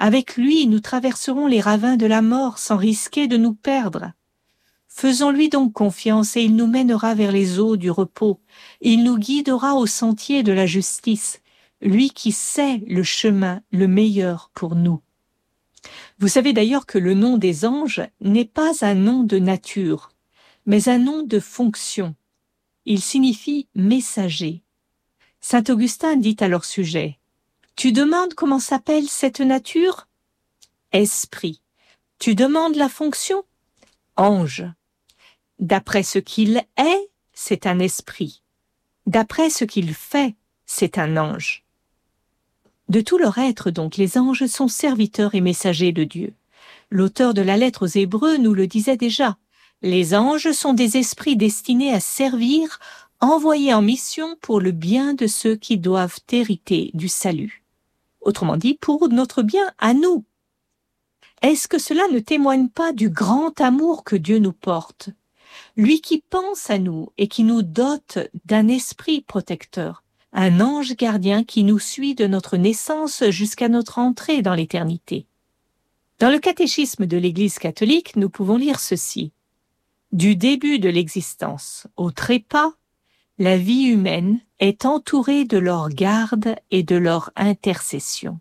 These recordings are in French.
Avec lui, nous traverserons les ravins de la mort sans risquer de nous perdre. Faisons-lui donc confiance et il nous mènera vers les eaux du repos. Il nous guidera au sentier de la justice, lui qui sait le chemin le meilleur pour nous. Vous savez d'ailleurs que le nom des anges n'est pas un nom de nature, mais un nom de fonction. Il signifie messager. Saint Augustin dit à leur sujet, « Tu demandes comment s'appelle cette nature ? Esprit. Tu demandes la fonction ? Ange. D'après ce qu'il est, c'est un esprit. D'après ce qu'il fait, c'est un ange. » De tout leur être, donc, les anges sont serviteurs et messagers de Dieu. L'auteur de la lettre aux Hébreux nous le disait déjà. Les anges sont des esprits destinés à servir, envoyés en mission pour le bien de ceux qui doivent hériter du salut. Autrement dit, pour notre bien à nous. Est-ce que cela ne témoigne pas du grand amour que Dieu nous porte ? Lui qui pense à nous et qui nous dote d'un esprit protecteur, un ange gardien qui nous suit de notre naissance jusqu'à notre entrée dans l'éternité. Dans le catéchisme de l'Église catholique, nous pouvons lire ceci. Du début de l'existence au trépas, la vie humaine est entourée de leur garde et de leur intercession.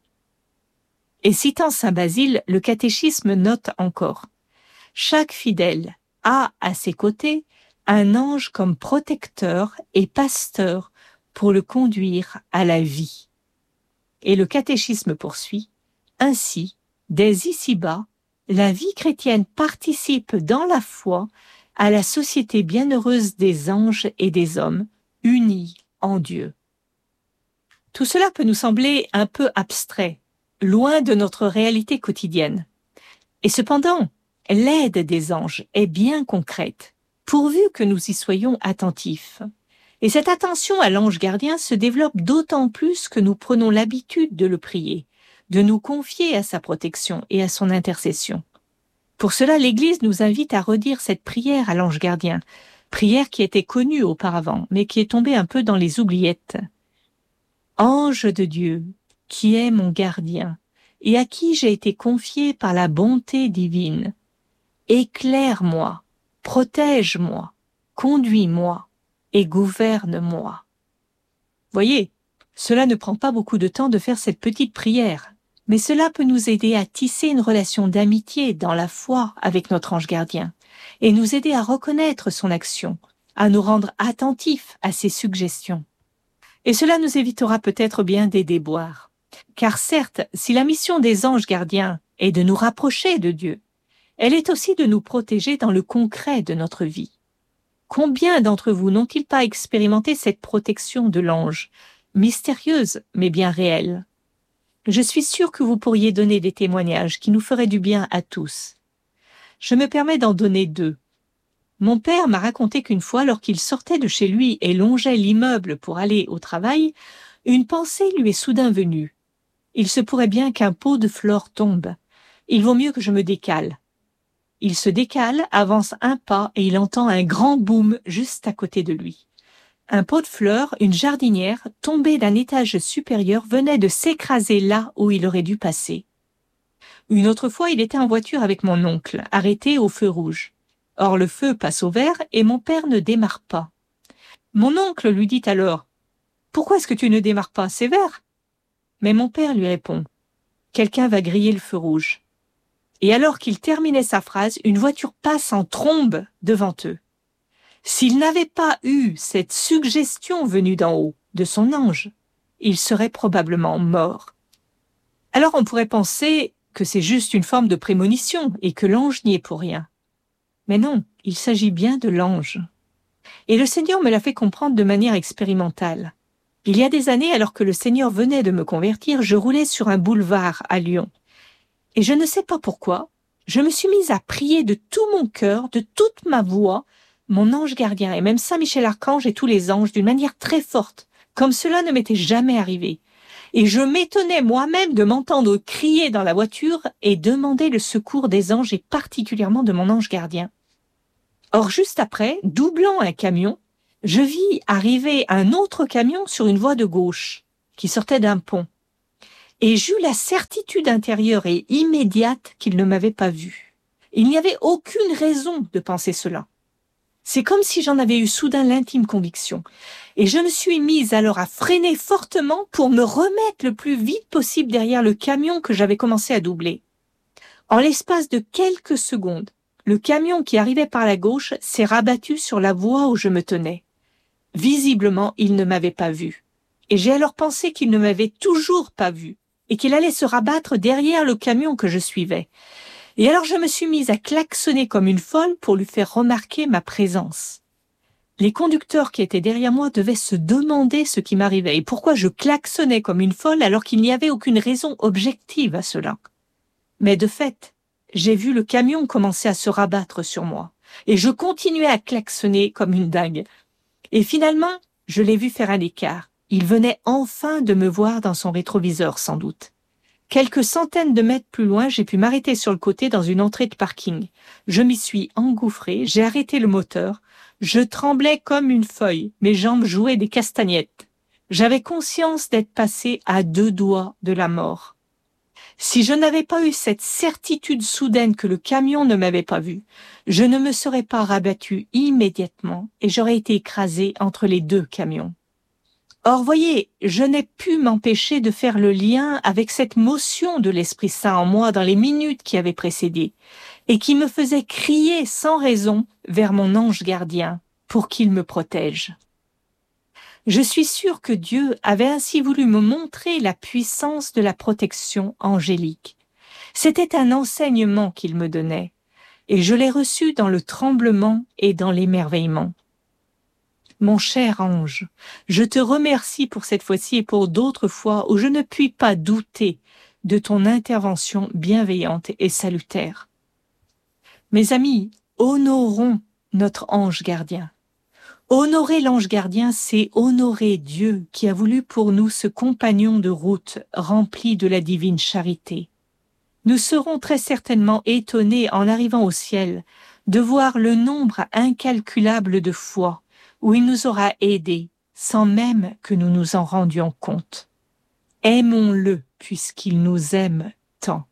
Et citant saint Basile, le catéchisme note encore. Chaque fidèle a à ses côtés un ange comme protecteur et pasteur pour le conduire à la vie. Et le catéchisme poursuit. Ainsi, dès ici-bas, la vie chrétienne participe dans la foi à la société bienheureuse des anges et des hommes, unis en Dieu. Tout cela peut nous sembler un peu abstrait, loin de notre réalité quotidienne. Et cependant, l'aide des anges est bien concrète, pourvu que nous y soyons attentifs. Et cette attention à l'ange gardien se développe d'autant plus que nous prenons l'habitude de le prier, de nous confier à sa protection et à son intercession. Pour cela, l'Église nous invite à redire cette prière à l'ange gardien, prière qui était connue auparavant, mais qui est tombée un peu dans les oubliettes. Ange de Dieu, qui est mon gardien, et à qui j'ai été confié par la bonté divine, éclaire-moi, protège-moi, conduis-moi et gouverne-moi. Voyez, cela ne prend pas beaucoup de temps de faire cette petite prière, mais cela peut nous aider à tisser une relation d'amitié dans la foi avec notre ange gardien et nous aider à reconnaître son action, à nous rendre attentifs à ses suggestions. Et cela nous évitera peut-être bien des déboires. Car certes, si la mission des anges gardiens est de nous rapprocher de Dieu, elle est aussi de nous protéger dans le concret de notre vie. Combien d'entre vous n'ont-ils pas expérimenté cette protection de l'ange, mystérieuse mais bien réelle ? Je suis sûre que vous pourriez donner des témoignages qui nous feraient du bien à tous. Je me permets d'en donner 2. Mon père m'a raconté qu'une fois, lorsqu'il sortait de chez lui et longeait l'immeuble pour aller au travail, une pensée lui est soudain venue. Il se pourrait bien qu'un pot de fleurs tombe. Il vaut mieux que je me décale. Il se décale, avance un pas et il entend un grand boom juste à côté de lui. Un pot de fleurs, une jardinière, tombée d'un étage supérieur, venait de s'écraser là où il aurait dû passer. Une autre fois, il était en voiture avec mon oncle, arrêté au feu rouge. Or, le feu passe au vert et mon père ne démarre pas. Mon oncle lui dit alors « Pourquoi est-ce que tu ne démarres pas, c'est vert ?» Mais mon père lui répond « Quelqu'un va griller le feu rouge. » Et alors qu'il terminait sa phrase, une voiture passe en trombe devant eux. S'il n'avait pas eu cette suggestion venue d'en haut, de son ange, il serait probablement mort. Alors on pourrait penser que c'est juste une forme de prémonition et que l'ange n'y est pour rien. Mais non, il s'agit bien de l'ange. Et le Seigneur me l'a fait comprendre de manière expérimentale. Il y a des années, alors que le Seigneur venait de me convertir, je roulais sur un boulevard à Lyon. Et je ne sais pas pourquoi, je me suis mise à prier de tout mon cœur, de toute ma voix, mon ange gardien et même Saint Michel Archange et tous les anges d'une manière très forte, comme cela ne m'était jamais arrivé. Et je m'étonnais moi-même de m'entendre crier dans la voiture et demander le secours des anges et particulièrement de mon ange gardien. Or, juste après, doublant un camion, je vis arriver un autre camion sur une voie de gauche qui sortait d'un pont. Et j'eus la certitude intérieure et immédiate qu'il ne m'avait pas vue. Il n'y avait aucune raison de penser cela. C'est comme si j'en avais eu soudain l'intime conviction. Et je me suis mise alors à freiner fortement pour me remettre le plus vite possible derrière le camion que j'avais commencé à doubler. En l'espace de quelques secondes, le camion qui arrivait par la gauche s'est rabattu sur la voie où je me tenais. Visiblement, il ne m'avait pas vue. Et j'ai alors pensé qu'il ne m'avait toujours pas vue et qu'il allait se rabattre derrière le camion que je suivais. Et alors je me suis mise à klaxonner comme une folle pour lui faire remarquer ma présence. Les conducteurs qui étaient derrière moi devaient se demander ce qui m'arrivait et pourquoi je klaxonnais comme une folle alors qu'il n'y avait aucune raison objective à cela. Mais de fait, j'ai vu le camion commencer à se rabattre sur moi et je continuais à klaxonner comme une dingue. Et finalement, je l'ai vu faire un écart. Il venait enfin de me voir dans son rétroviseur, sans doute. Quelques centaines de mètres plus loin, j'ai pu m'arrêter sur le côté dans une entrée de parking. Je m'y suis engouffrée, j'ai arrêté le moteur. Je tremblais comme une feuille, mes jambes jouaient des castagnettes. J'avais conscience d'être passée à 2 doigts de la mort. Si je n'avais pas eu cette certitude soudaine que le camion ne m'avait pas vue, je ne me serais pas rabattue immédiatement et j'aurais été écrasée entre les 2 camions. Or, voyez, je n'ai pu m'empêcher de faire le lien avec cette motion de l'Esprit Saint en moi dans les minutes qui avaient précédé et qui me faisait crier sans raison vers mon ange gardien pour qu'il me protège. Je suis sûre que Dieu avait ainsi voulu me montrer la puissance de la protection angélique. C'était un enseignement qu'il me donnait et je l'ai reçu dans le tremblement et dans l'émerveillement. Mon cher ange, je te remercie pour cette fois-ci et pour d'autres fois où je ne puis pas douter de ton intervention bienveillante et salutaire. Mes amis, honorons notre ange gardien. Honorer l'ange gardien, c'est honorer Dieu qui a voulu pour nous ce compagnon de route rempli de la divine charité. Nous serons très certainement étonnés en arrivant au ciel de voir le nombre incalculable de fois où il nous aura aidés, sans même que nous nous en rendions compte. Aimons-le, puisqu'il nous aime tant.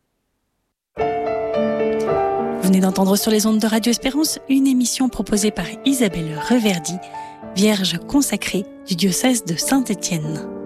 Vous venez d'entendre sur les ondes de Radio Espérance une émission proposée par Isabelle Reverdy, Vierge consacrée du diocèse de Saint-Étienne.